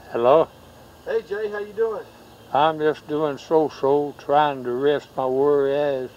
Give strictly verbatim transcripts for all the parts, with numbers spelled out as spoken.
Hello? Hey Jay, how you doing? I'm just doing so-so, trying to rest my worry eyes.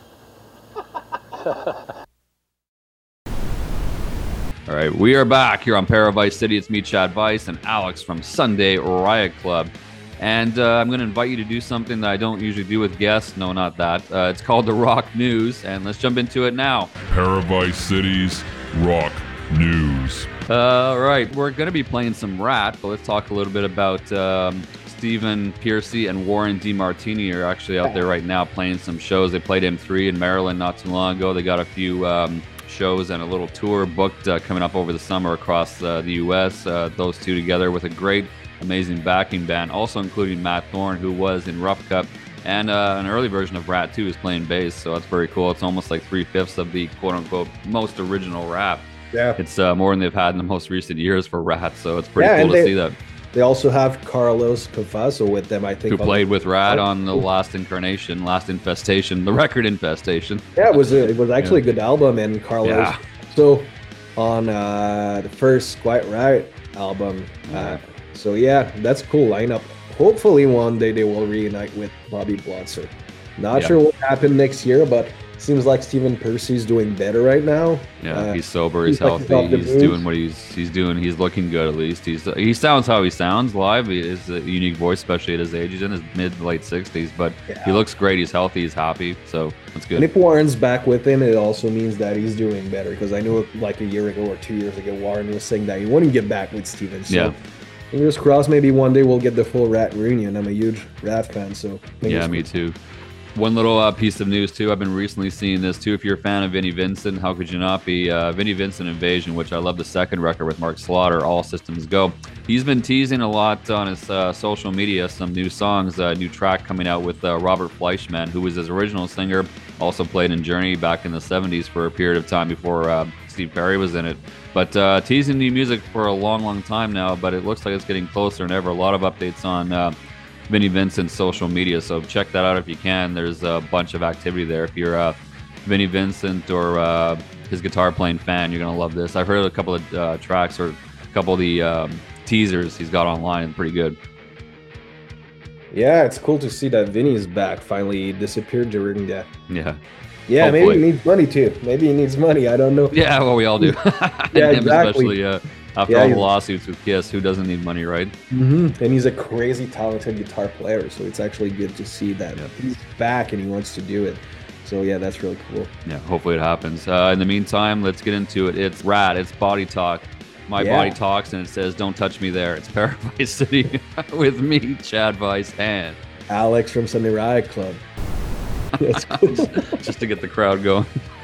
All right, we are back here on Paravice City. It's me, Chad Vice, and Alex from Sunday Riot Club. And uh, I'm going to invite you to do something that I don't usually do with guests. No, not that. Uh, it's called the Rock News, and let's jump into it now. Paravice City's Rock News. Uh, all right, we're going to be playing some Rat, but let's talk a little bit about um, Stephen Pearcy and Warren DeMartini are actually out there right now playing some shows. They played M three in Maryland not too long ago. They got a few um, shows and a little tour booked uh, coming up over the summer across uh, the U S. Uh, those two together with a great, amazing backing band, also including Matt Thorne, who was in Rough Cup, and uh, an early version of Rat two is playing bass, so that's very cool. It's almost like three-fifths of the quote-unquote most original Rat. Yeah, it's uh, more than they've had in the most recent years for Rat, so it's pretty yeah, cool to they, see that. They also have Carlos Cofaso with them, I think. Who played with Rat on the last incarnation, last infestation, the record infestation. Yeah, it was a, it was actually yeah. a good album, and Carlos. Yeah. So on uh, the first Quiet Riot album. Uh, so yeah, that's a cool lineup. Hopefully one day they will reunite with Bobby Blotzer. Not yeah. sure what happened next year, but seems like Stephen Pearcy's doing better right now. Yeah, uh, he's sober, he's, he's healthy, like he's doing what he's he's doing. He's looking good at least. He's he sounds how he sounds live. He has a unique voice, especially at his age. He's in his mid late sixties, but yeah. he looks great. He's healthy. He's happy. So that's good. And if Warren's back with him, it also means that he's doing better. Because I knew like a year ago or two years ago, Warren was saying that he wouldn't get back with Stephen. So yeah. fingers crossed. Maybe one day we'll get the full Rat reunion. I'm a huge Rat fan, so yeah, me too. One little uh, piece of news, too. I've been recently seeing this, too. If you're a fan of Vinnie Vincent, how could you not be? Uh, Vinnie Vincent Invasion, which I love the second record with Mark Slaughter, All Systems Go. He's been teasing a lot on his uh, social media, some new songs, a uh, new track coming out with uh, Robert Fleischman, who was his original singer, also played in Journey back in the seventies for a period of time before uh, Steve Perry was in it. But uh, teasing new music for a long, long time now, but it looks like it's getting closer than ever. A lot of updates on Uh, Vinnie Vincent's social media, so check that out if you can. There's a bunch of activity there. If you're a Vinnie Vincent or uh, his guitar playing fan, you're gonna love this. I've heard a couple of uh, tracks or a couple of the um, teasers he's got online, and pretty good. Yeah, it's cool to see that Vinnie is back. Finally, he disappeared during that. Yeah. Yeah, Hopefully. maybe he needs money too. Maybe he needs money. I don't know. Yeah, well, we all do. Yeah, him exactly. Especially, uh, after yeah, all the lawsuits with Kiss, who doesn't need money, right? Mm-hmm. And he's a crazy talented guitar player, so it's actually good to see that yeah. he's back and he wants to do it. So yeah, that's really cool. Yeah, hopefully it happens. Uh, in the meantime, let's get into it. It's Rat. It's Body Talk. My yeah. body talks, and it says, "Don't touch me there." It's Paravice City with me, Chad Vice, and Alex from Sunday Riot Club. That's cool. just, just to get the crowd going.